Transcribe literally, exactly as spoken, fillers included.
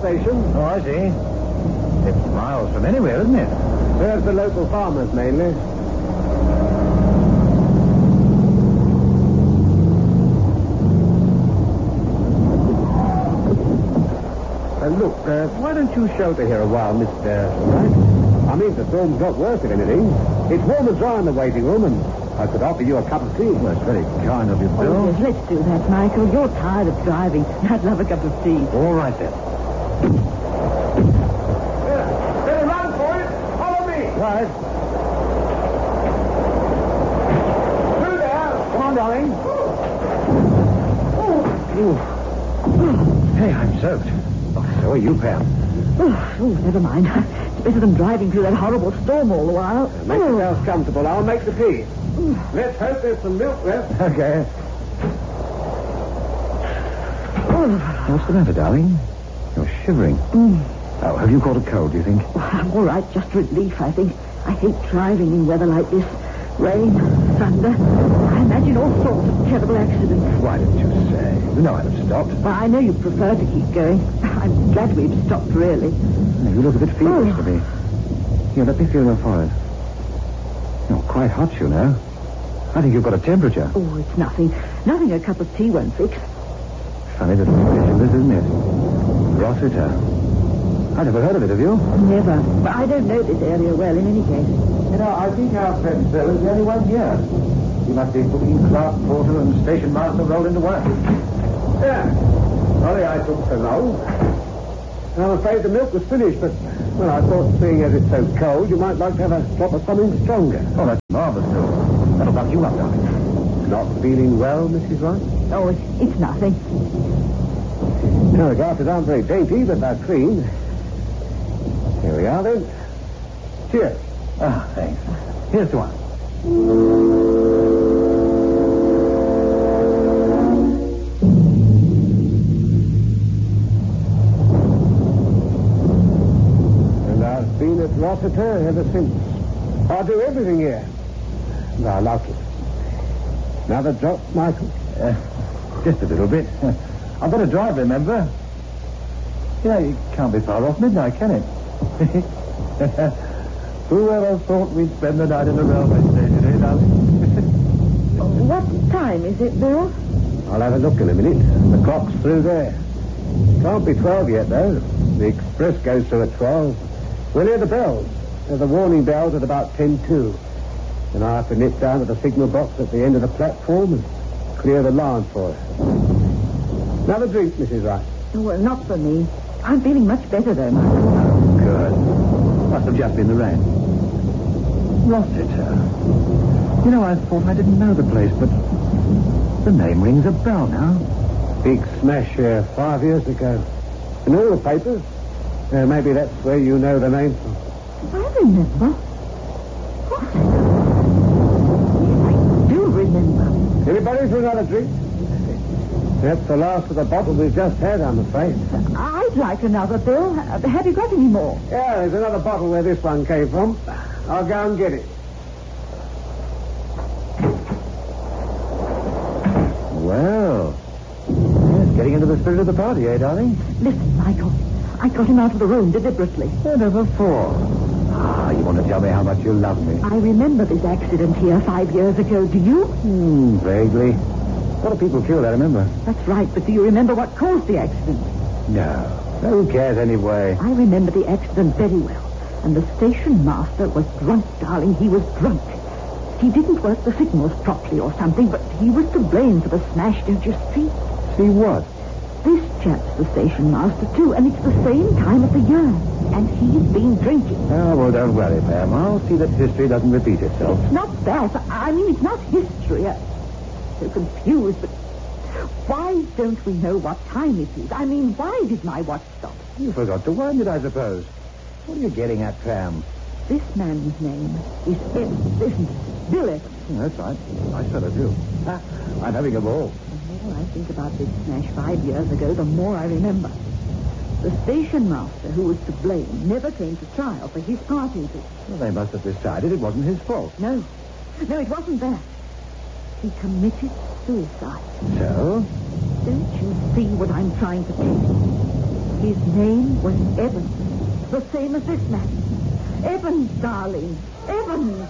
station. Oh, I see. It's miles from anywhere, isn't it? Serves the local farmers, mainly. Uh, look, uh, why don't you shelter here a while, Mister Wright? I mean, the storm's got worse, if anything. It's warm and dry in the waiting room, and I could offer you a cup of tea. Well, it's very kind of you, Bill. Oh, yes, let's do that, Michael. You're tired of driving. I'd love a cup of tea. All right, then. Yeah, better run for it. Follow me. Right. Through there. Come on, darling. Ooh. Hey, I'm soaked. Oh, so are you, Pam. Oh, oh, never mind. It's better than driving through that horrible storm all the while. Make yourself comfortable. I'll make the tea. Let's hope there's some milk left. Okay. What's the matter, darling? You're shivering. Mm. Oh, have you caught a cold, do you think? Oh, I'm all right, just relief, I think. I hate driving in weather like this. Rain, thunder. I imagine all sorts of terrible accidents. Why didn't you say? You know I'd have stopped. Well, I know you prefer to keep going. I'm glad we've stopped, really. You look a bit feverish Oh. to me. Here, let me feel your forehead. You're quite hot, you know. I think you've got a temperature. Oh, it's nothing. Nothing a cup of tea won't fix. Funny little place this, isn't it? Rossiter. I never heard of it, have you? Never. But I don't know this area well, in any case. You know, I think our friend Bill is the only one here. He must be booking clerk, porter, and station master rolled into one. Yeah. Sorry I took so long. I'm afraid the milk was finished, but, well, I thought, seeing as it's so cold, you might like to have a drop of something stronger. Oh, that's marvelous, Bill. That'll buck you up, darling. Not feeling well, Missus Wright? Oh, it's, it's nothing. No, the glasses aren't very dainty, but they're clean. Here we are, then. Cheers. Ah, thanks. Here's to one. And I've been at Rossiter ever since. I do everything here. And I like it. Another drop, Michael? Uh, just a little bit. I've got to drive, remember? You know, you can't be far off midnight, can it? Who ever thought we'd spend the night in a railway station, eh, darling? What time is it, Bill? I'll have a look in a minute. The clock's through there. Can't be twelve yet, though. The express goes through at twelve. We'll hear the bells. There's a warning bells at about ten two. And I have to nip down to the signal box at the end of the platform and clear the line for us. Another drink, Missus Wright. Oh, well, not for me. I'm feeling much better, though, Michael. Oh, good. Must have just been the rain. Rossiter. You know, I thought I didn't know the place, but the name rings a bell now. Big smash here five years ago. In all the papers. Uh, maybe that's where you know the name from. I remember. Rossiter. Yes, I do remember. Anybody for another drink? That's the last of the bottle we've just had, I'm afraid. I'd like another, Bill. Uh, Have you got any more? Yeah, there's another bottle where this one came from. I'll go and get it. Well, yes, getting into the spirit of the party, eh, darling? Listen, Michael. I got him out of the room deliberately. Never for. Ah, you want to tell me how much you love me? I remember this accident here five years ago. Do you? Hmm, vaguely. A lot of people killed, I remember. That's right, but do you remember what caused the accident? No. Who cares anyway? I remember the accident very well. And the station master was drunk, darling. He was drunk. He didn't work the signals properly or something, but he was to blame for the smash, don't you see? See what? This chap's the station master, too, and it's the same time of the year. And he's been drinking. Oh, well, don't worry, Pam. I'll see that history doesn't repeat itself. It's not that. I mean, it's not history. I'm so confused, but why don't we know what time it is? I mean, why did my watch stop? You forgot to wind it, I suppose. What are you getting at, Pam? This man's name is Evans, isn't it? Bill Evans. Oh, that's right. I sort of do. Ah, I'm having a ball. The more I think about this smash five years ago, the more I remember. The station master who was to blame never came to trial for his part in it. Well, they must have decided it wasn't his fault. No. No, it wasn't that. He committed suicide. So? Don't you see what I'm trying to tell you? His name was Evans, the same as this man. Evans, darling. Evans.